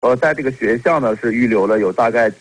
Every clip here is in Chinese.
在这个学校呢是预留了有大概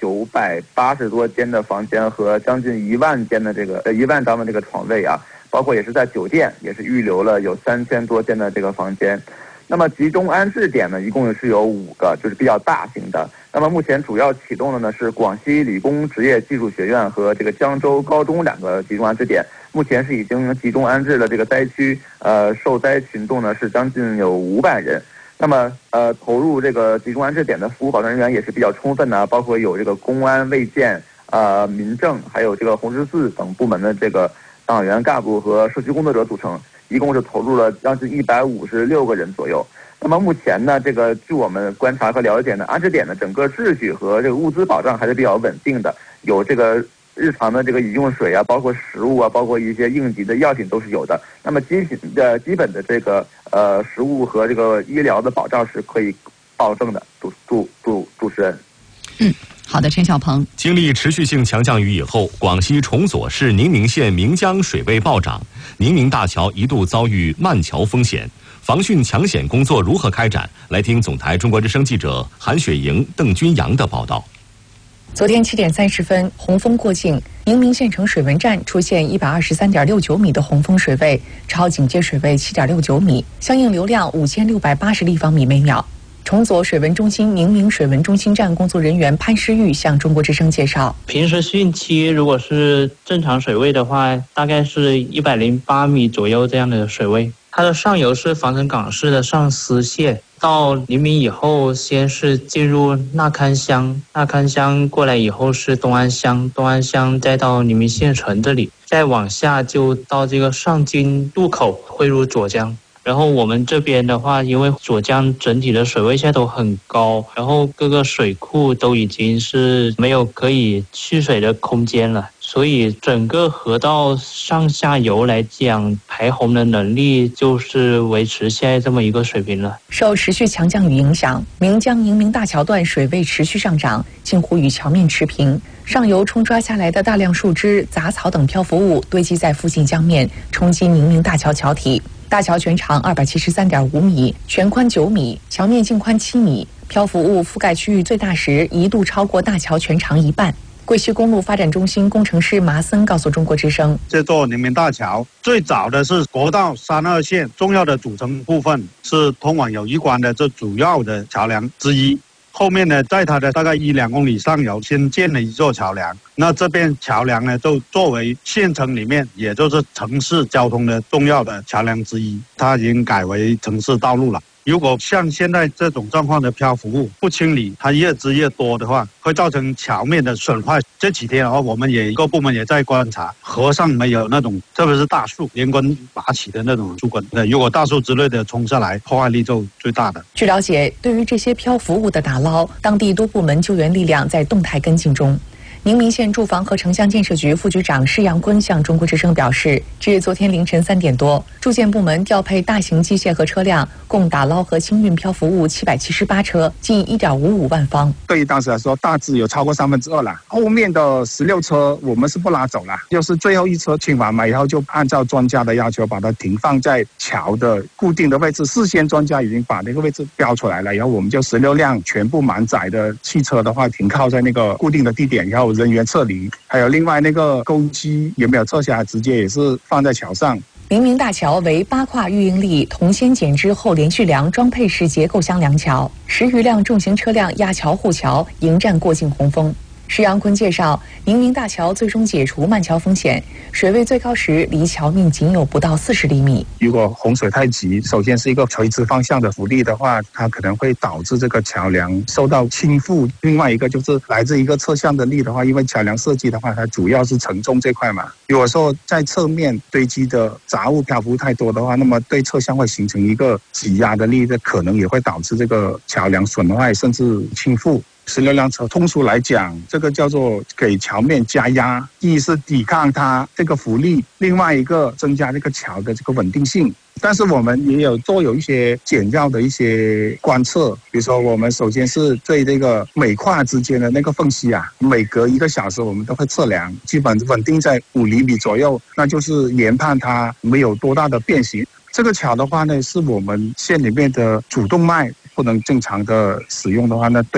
980多间的房间和将近1万间的1万张的这个床位啊，包括也是在酒店也是预留了有3000多间的这个房间。那么集中安置点呢，一共是有5个，就是比较大型的。那么目前主要启动的呢是广西理工职业技术学院和这个江州高中2个集中安置点，目前是已经集中安置了这个灾区，受灾群众呢是将近有500人。那么投入这个集中安置点的服务保障人员也是比较充分的，包括有这个公安、卫健、民政，还有这个红十字等部门的这个党员干部和社区工作者组成，一共是投入了将近156个人左右。那么目前呢，这个据我们观察和了解呢，安置点的整个秩序和这个物资保障还是比较稳定的，有这个日常的这个饮用水啊，包括食物啊，包括一些应急的药品都是有的。那么基本的这个食物和这个医疗的保障是可以保证的。主持人。 好的，陈小鹏。 经历持续性强降雨以后，广西崇左市宁明县岷江水位暴涨，宁明大桥一度遭遇漫桥风险。防汛抢险工作如何开展？来听总台中国之声记者韩雪莹、邓君阳的报道。 昨天7点30分，洪峰过境，宁明县城水文站出现123.69米的洪峰水位，超警戒水位7.69米，相应流量5680立方米每秒。崇左水文中心宁明水文中心站工作人员潘诗玉向中国之声介绍， 平时汛期如果是正常水位的话，大概是108米左右这样的水位。它的上游是防城港市的上思县，到宁明以后先是进入纳堪乡，纳堪乡过来以后是东安乡，东安乡再到宁明县城这里，再往下就到这个上京渡口汇入左江。然后我们这边的话，因为左江整体的水位现在都很高，然后各个水库都已经是没有可以蓄水的空间了，所以整个河道上下游来讲，排洪的能力就是维持现在这么一个水平了。 受持续强降雨影响，岷江宁明大桥段水位持续上涨，近乎与桥面持平。上游冲刷下来的大量树枝、杂草等漂浮物堆积在附近江面，冲击宁明大桥桥体。大桥全长273.5米，全宽9米，桥面净宽7米，漂浮物覆盖区域最大时一度超过大桥全长1半。贵西公路发展中心工程师麻森告诉中国之声， 这座宁明大桥最早的是国道32线重要的组成部分，是通往友谊关的这主要的桥梁之一。后面呢，在它的大概1-2公里上游新建了一座桥梁，那这边桥梁呢，就作为县城里面，也就是城市交通的重要的桥梁之一，它已经改为城市道路了。如果像现在这种状况的漂浮物不清理，它越积越多的话，会造成桥面的损坏。这几天我们各部门也在观察，河上没有那种特别是大树连根拔起的那种树根，如果大树之类的冲下来，破坏力就最大的。 据了解，对于这些漂浮物的打捞，当地多部门救援力量在动态跟进中。宁明县住房和城乡建设局副局长施阳坤向中国之声表示，至昨天凌晨3点多，住建部门调配大型机械和车辆，共打捞和清运漂浮物778车，近1.55万方。 对于当时来说，大致有超过2/3了。后面的16车我们是不拉走了，就是最后一车清完嘛以后，就按照专家的要求把它停放在桥的固定的位置。事先专家已经把那个位置标出来了，然后我们就16辆全部满载的汽车的话，停靠在那个固定的地点，然后人员撤离，还有另外那个钩机也没有撤下来，直接也是放在桥上。 宁明大桥为8跨预应力铜锨剪枝后连续梁装配式结构箱梁桥，10余辆重型车辆压桥护桥，迎战过境洪峰。施阳坤介绍，宁明大桥最终解除漫桥风险，水位最高时离桥面仅有不到40厘米。 如果洪水太急，首先是一个垂直方向的浮力的话，它可能会导致这个桥梁受到倾覆。另外一个就是来自一个侧向的力的话，因为桥梁设计的话，它主要是承重这块嘛。如果说在侧面堆积的杂物漂浮太多的话，那么对侧向会形成一个挤压的力，这可能也会导致这个桥梁损坏甚至倾覆。16辆车，通俗来讲，这个叫做给桥面加压，一是抵抗它这个浮力，另外一个增加这个桥的这个稳定性。但是我们也有一些简要的一些观测，比如说我们首先是对这个每跨之间的那个缝隙啊，每隔1个小时我们都会测量，基本稳定在5厘米左右，那就是研判它没有多大的变形。这个桥的话呢，是我们县里面的主动脉， 不能正常的使用的话，那对